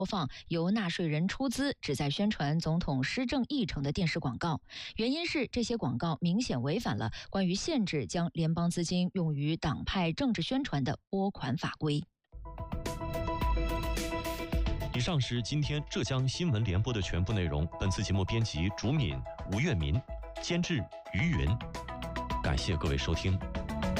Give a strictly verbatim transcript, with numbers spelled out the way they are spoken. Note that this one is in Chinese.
播放由纳税人出资旨在宣传总统施政议程的电视广告，原因是这些广告明显违反了关于限制将联邦资金用于党派政治宣传的拨款法规。 以上是今天浙江新闻联播的全部内容。本次节目编辑竹敏、吴月民，监制于云。感谢各位收听。